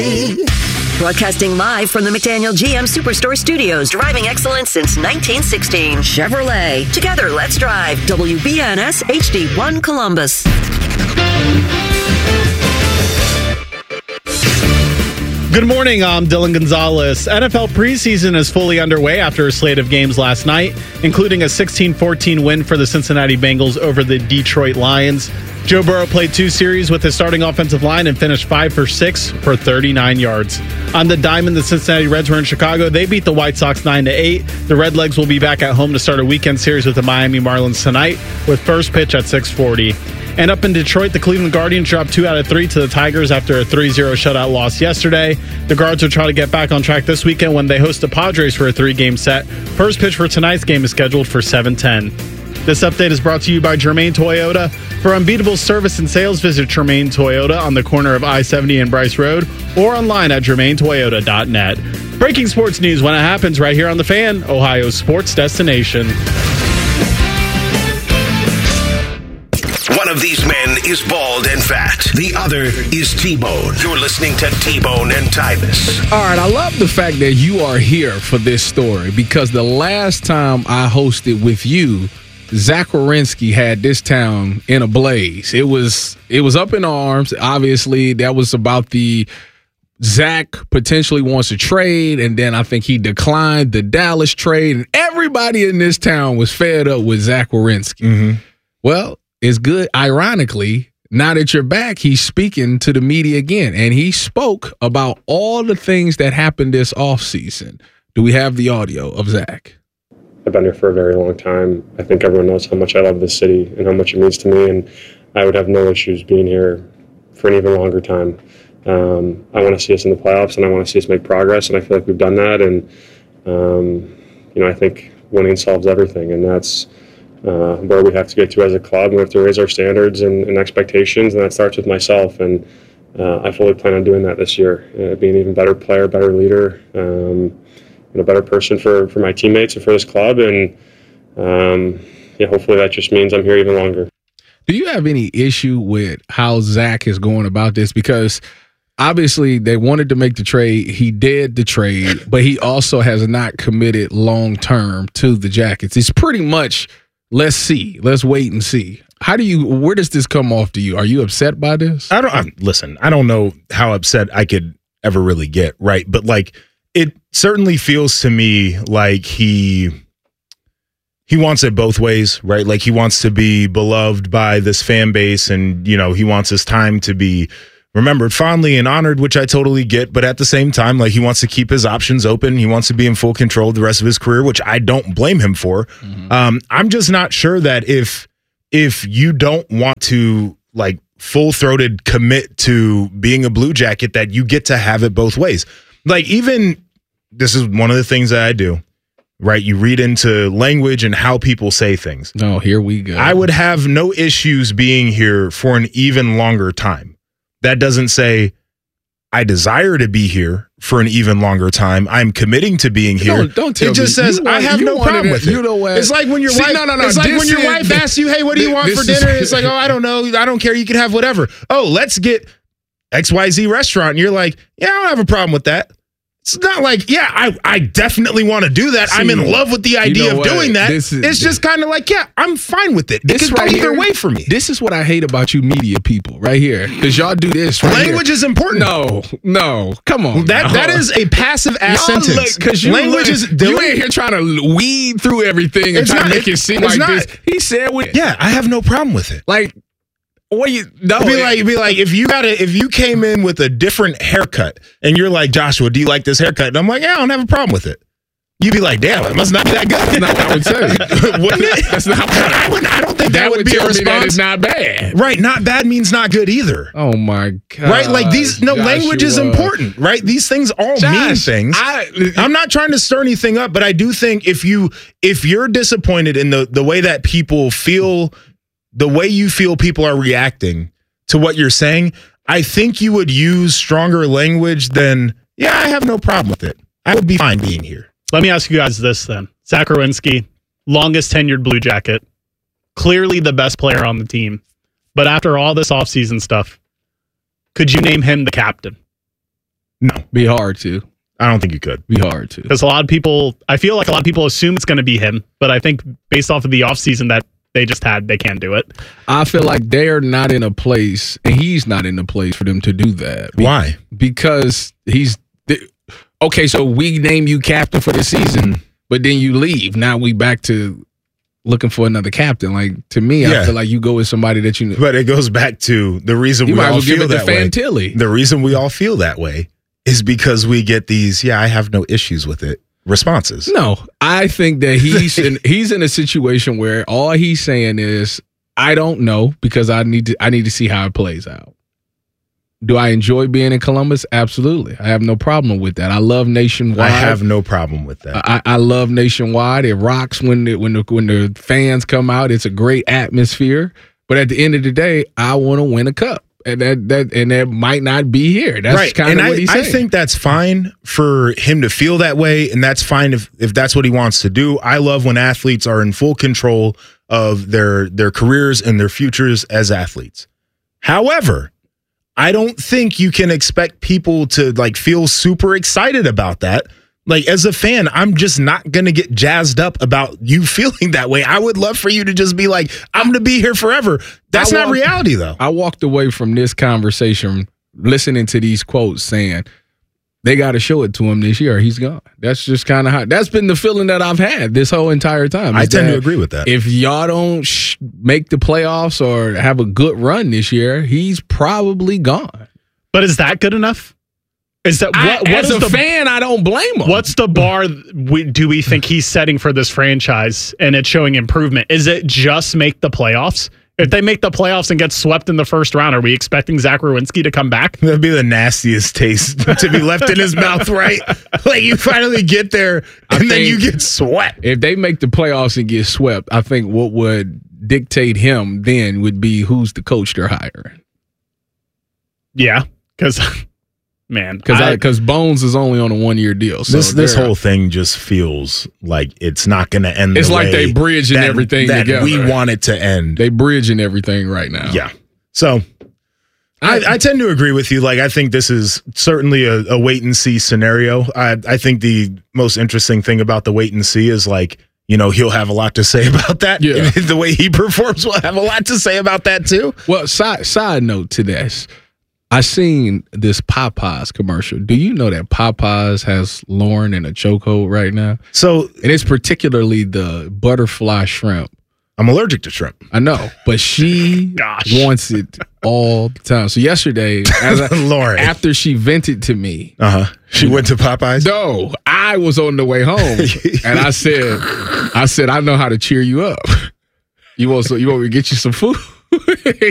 Broadcasting live from the McDaniel GM Superstore Studios, driving excellence since 1916. Chevrolet. Together, let's drive. WBNS HD1 Columbus. Good morning, I'm Dylan Gonzalez. NFL preseason is fully underway after a slate of games last night, including a 16-14 win for the Cincinnati Bengals over the Detroit Lions. Joe Burrow played 2 series with his starting offensive line and finished 5 for 6 for 39 yards. On the diamond, the Cincinnati Reds were in Chicago. They beat the White Sox 9-8. The Redlegs will be back at home to start a weekend series with the Miami Marlins tonight, with first pitch at 6:40. And up in Detroit, the Cleveland Guardians dropped 2 out of 3 to the Tigers after a 3-0 shutout loss yesterday. The Guards will try to get back on track this weekend when they host the Padres for a 3-game set. First pitch for tonight's game is scheduled for 7:10. This update is brought to you by Germain Toyota. For unbeatable service and sales, visit Germain Toyota on the corner of I-70 and Bryce Road or online at germaintoyota.net. Breaking sports news when it happens right here on The Fan, Ohio's sports destination. One of these men is bald and fat. The other is T-Bone. You're listening to T-Bone and Tyvis. All right, I love the fact that you are here for this story because the last time I hosted with you, Zach Werenski had this town in a blaze. It was up in arms. Obviously, that was about the Zach potentially wants to trade, and then I think he declined the Dallas trade, and everybody in this town was fed up with Zach Werenski. Mm-hmm. Well, it's good. Ironically, now that you're back, he's speaking to the media again, and he spoke about all the things that happened this offseason. Do we have the audio of Zach? I've been here for a very long time. I think everyone knows how much I love this city and how much it means to me, and I would have no issues being here for an even longer time. I want to see us in the playoffs, and I want to see us make progress, and I feel like we've done that, and I think winning solves everything, and that's where we have to get to as a club. We have to raise our standards and expectations, and that starts with myself, and I fully plan on doing that this year, being an even better player, better leader, a better person for my teammates and for this club, and hopefully that just means I'm here even longer. Do you have any issue with how Zach is going about this? Because obviously they wanted to make the trade. He did the trade, but he also has not committed long-term to the Jackets. It's pretty much, let's see, let's wait and see. Where does this come off to you? Are you upset by this? Listen, I don't know how upset I could ever really get, right? But it certainly feels to me like he wants it both ways, right? Like he wants to be beloved by this fan base, and he wants his time to be remembered fondly and honored, which I totally get. But at the same time, he wants to keep his options open. He wants to be in full control of the rest of his career, which I don't blame him for. Mm-hmm. I'm just not sure that if you don't want to full-throated commit to being a Blue Jacket, that you get to have it both ways. Even this is one of the things that I do, right? You read into language and how people say things. Oh, here we go. I would have no issues being here for an even longer time. That doesn't say I desire to be here for an even longer time. I'm committing to being here. Don't tell me. It just says I have no problem with it. You know what? It's like when your wife. It's like when your wife asks you, "Hey, what do you want for dinner?" It's like, "Oh, I don't know. I don't care. You can have whatever." "Oh, let's get XYZ restaurant." And you're like, "Yeah, I don't have a problem with that." It's not like, I definitely want to do that. I'm in love with the idea of doing that. It's just kind of I'm fine with it. It could go either way for me. This is what I hate about you media people right here, because y'all do this right Language here. is important. No, come on. That is a passive ass sentence. Because language is. You ain't here trying to weed through everything and try to make it seem like this. He said, I have no problem with it. It'd be like if you came in with a different haircut and you're like, "Joshua, do you like this haircut?" And I'm like, "Yeah, I don't have a problem with it." You'd be like, "Damn, it must not be that good." That's not what I would say. Wouldn't it? That's not what I don't think that would be a response. That it's not bad. Right, not bad means not good either. Oh my God. Right? Language is important, right? These things all mean things. I'm not trying to stir anything up, but I do think if you're disappointed in the way that people feel, the way you feel people are reacting to what you're saying, I think you would use stronger language than, I have no problem with it. I would be fine being here. Let me ask you guys this then. Zach Werenski, longest tenured Blue Jacket, clearly the best player on the team. But after all this offseason stuff, could you name him the captain? No, Be hard to. I don't think you could. Be hard to. Because I feel like a lot of people assume it's going to be him, but I think based off of the offseason that they just had, they can't do it. I feel like they're not in a place, and he's not in a place for them to do that. Why? Because okay, so we name you captain for the season, but then you leave. Now we back to looking for another captain. Like, to me, I feel like you go with somebody that you know. But it goes back to the reason we all feel that way. Fantilli. The reason we all feel that way is because we get these, I have no issues with it responses. No, I think that he's in a situation where all he's saying is, I don't know, because I need to see how it plays out. Do I enjoy being in Columbus? Absolutely. I have no problem with that. I love Nationwide. I have no problem with that. I love Nationwide. It rocks when the fans come out. It's a great atmosphere. But at the end of the day, I want to win a cup. And that might not be here. That's right. kind of what he's saying. I think that's fine for him to feel that way, and that's fine if that's what he wants to do. I love when athletes are in full control of their careers and their futures as athletes. However, I don't think you can expect people to feel super excited about that. Like, as a fan, I'm just not going to get jazzed up about you feeling that way. I would love for you to just be like, I'm going to be here forever. That's not reality, though. I walked away from this conversation listening to these quotes saying they got to show it to him this year. He's gone. That's just kind of how. That's been the feeling that I've had this whole entire time. I tend to agree with that. If y'all don't make the playoffs or have a good run this year, he's probably gone. But is that good enough? Is that as a fan, I don't blame him. What's the bar do we think he's setting for this franchise, and it's showing improvement? Is it just make the playoffs? If they make the playoffs and get swept in the first round, are we expecting Zach Werenski to come back? That'd be the nastiest taste to be left in his mouth, right? Like, you finally get there, and then you get swept. If they make the playoffs and get swept, I think what would dictate him then would be who's the coach they're hiring. Yeah, because... Man, because Bones is only on a 1-year deal. So this whole thing just feels like it's not going to end. It's like they bridging everything together. We want it to end. They bridging everything right now. Yeah. So I tend to agree with you. Like, I think this is certainly a wait and see scenario. I think the most interesting thing about the wait and see is he'll have a lot to say about that. Yeah. The way he performs will have a lot to say about that too. Well, side note to this. I seen this Popeyes commercial. Do you know that Popeyes has Lauren in a chokehold right now? And it's particularly the butterfly shrimp. I'm allergic to shrimp. I know, but she wants it all the time. So yesterday, Lauren, after she vented to me, she went to Popeyes. No, I was on the way home, and I said, I know how to cheer you up. You want me to get you some food?